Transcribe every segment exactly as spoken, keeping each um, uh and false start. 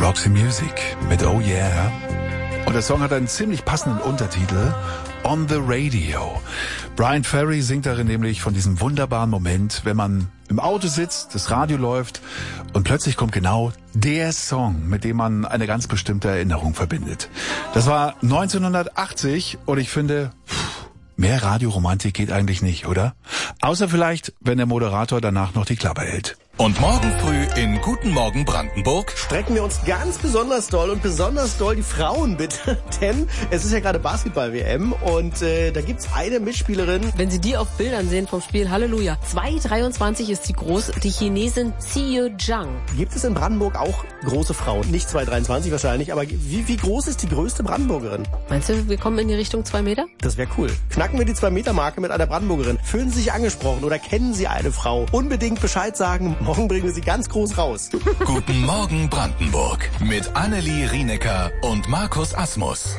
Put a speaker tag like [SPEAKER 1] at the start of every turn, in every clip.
[SPEAKER 1] Roxy Music mit Oh Yeah. Und der Song hat einen ziemlich passenden Untertitel, On the Radio. Brian Ferry singt darin nämlich von diesem wunderbaren Moment, wenn man im Auto sitzt, das Radio läuft und plötzlich kommt genau der Song, mit dem man eine ganz bestimmte Erinnerung verbindet. Das war neunzehnhundertachtzig und ich finde, mehr Radioromantik geht eigentlich nicht, oder? Außer vielleicht, wenn der Moderator danach noch die Klappe hält.
[SPEAKER 2] Und morgen früh in Guten Morgen Brandenburg
[SPEAKER 3] strecken wir uns ganz besonders doll und besonders doll die Frauen bitte, denn es ist ja gerade Basketball-W M und äh, da gibt's eine Mitspielerin.
[SPEAKER 4] Wenn Sie die auf Bildern sehen vom Spiel, Halleluja. zwei Komma dreiundzwanzig ist sie groß, die Chinesin Xiyu Zhang.
[SPEAKER 3] Gibt es in Brandenburg auch große Frauen? Nicht zwei Komma dreiundzwanzig wahrscheinlich, aber wie, wie groß ist die größte Brandenburgerin?
[SPEAKER 4] Meinst du, wir kommen in die Richtung zwei Meter?
[SPEAKER 3] Das wäre cool. Knacken wir die zwei Meter Marke mit einer Brandenburgerin. Fühlen Sie sich angesprochen oder kennen Sie eine Frau? Unbedingt Bescheid sagen. Morgen bringen wir sie ganz groß raus.
[SPEAKER 2] Guten Morgen Brandenburg mit Annelie Rienecker und Markus Asmus.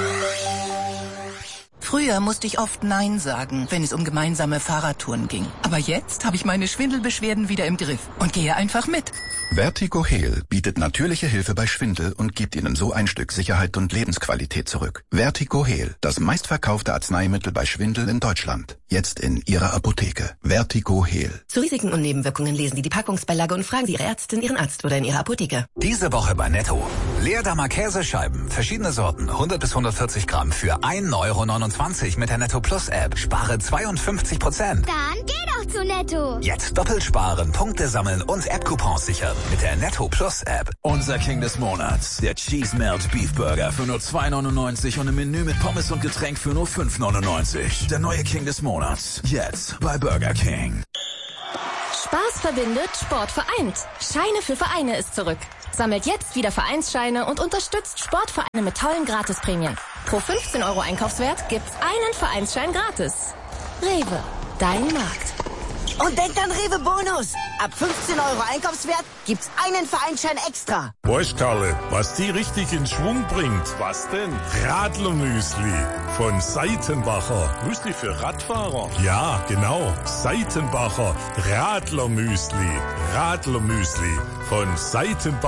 [SPEAKER 5] Früher musste ich oft Nein sagen, wenn es um gemeinsame Fahrradtouren ging. Aber jetzt habe ich meine Schwindelbeschwerden wieder im Griff und gehe einfach mit.
[SPEAKER 6] Vertigo Heal bietet natürliche Hilfe bei Schwindel und gibt Ihnen so ein Stück Sicherheit und Lebensqualität zurück. Vertigo Heal, das meistverkaufte Arzneimittel bei Schwindel in Deutschland. Jetzt in Ihrer Apotheke. Vertigo Heal.
[SPEAKER 7] Zu Risiken und Nebenwirkungen lesen Sie die Packungsbeilage und fragen Sie Ihre Ärztin, Ihren Arzt oder in Ihrer Apotheke.
[SPEAKER 2] Diese Woche bei Netto. Leerdammer Käsescheiben, verschiedene Sorten, hundert bis hundertvierzig Gramm für ein Euro neunundzwanzig mit der Netto Plus App. Spare zweiundfünfzig Prozent.
[SPEAKER 8] Dann geh doch zu Netto.
[SPEAKER 2] Jetzt doppelt sparen, Punkte sammeln und App-Coupons sichern mit der Netto Plus App.
[SPEAKER 9] Unser King des Monats, der Cheese Melt Beef Burger für nur zwei neunundneunzig und ein Menü mit Pommes und Getränk für nur fünf neunundneunzig. Der neue King des Monats, jetzt bei Burger King.
[SPEAKER 10] Spaß verbindet, Sport vereint. Scheine für Vereine ist zurück. Sammelt jetzt wieder Vereinsscheine und unterstützt Sportvereine mit tollen Gratisprämien. Pro fünfzehn Euro Einkaufswert gibt's einen Vereinsschein gratis. Rewe, dein Markt.
[SPEAKER 11] Und denkt an Rewe Bonus. Ab fünfzehn Euro Einkaufswert gibt's einen Vereinsschein extra.
[SPEAKER 12] Weißt, Karle, was die richtig in Schwung bringt? Was denn? Radlermüsli von Seitenbacher. Müsli für Radfahrer? Ja, genau. Seitenbacher Radlermüsli. Radlermüsli von Seitenbacher.